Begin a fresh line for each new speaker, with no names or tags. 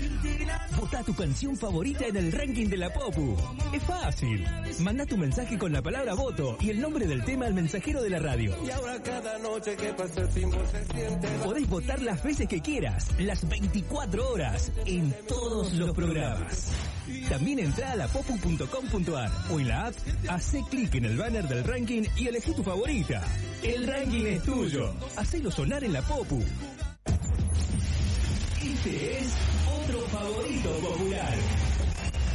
Votá tu canción favorita en el ranking de la Popu. Es fácil. Manda tu mensaje con la palabra voto y el nombre del tema al mensajero de la radio.
Y ahora cada noche que pasa sin vos se siente.
Podés votar las veces que quieras, las 24 horas, en todos los programas. También entrá a lapopu.com.ar o en la app, hacé clic en el banner del ranking y elegí tu favorita. El ranking es tuyo. Hacelo sonar en la Popu. Este es otro favorito popular.